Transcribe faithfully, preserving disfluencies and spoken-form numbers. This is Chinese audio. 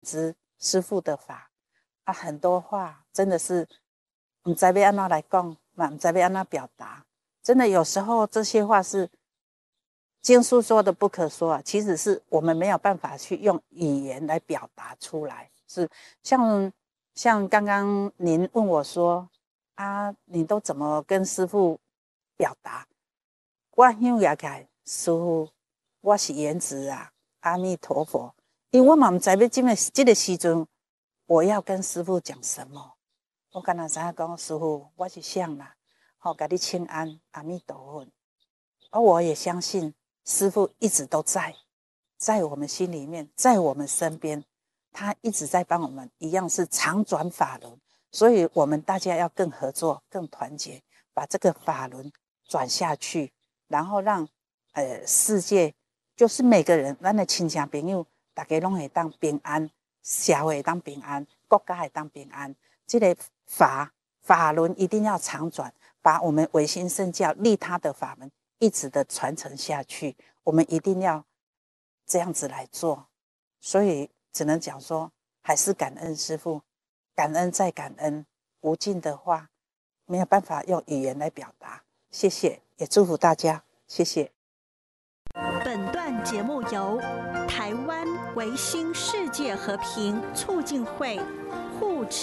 知师父的法啊，很多话真的是不知道要怎么来讲，嘛不知道要怎么表达。真的有时候这些话是经书说的不可说啊，其实是我们没有办法去用语言来表达出来。是像像刚刚您问我说啊，你都怎么跟师父表达？我想也起来，师父，我是颜值啊，阿弥陀佛。因为我嘛不知道这个这个时阵我要跟师父讲什么。我敢若知影讲，师父，我是谁啦？好，给你请安，阿弥陀佛。而我也相信师父一直都在，在我们心里面，在我们身边，他一直在帮我们，一样是常转法轮。所以我们大家要更合作、更团结，把这个法轮转下去，然后让呃世界，就是每个人，咱的亲戚朋友，大家拢会当平安，社会会当平安，国家会当平安。这个法法轮一定要常转，把我们唯心圣教利他的法门一直的传承下去，我们一定要这样子来做。所以只能讲说，还是感恩师父，感恩再感恩，无尽的话没有办法用语言来表达。谢谢，也祝福大家，谢谢。 本段节目由台湾维新世界和平促进会护持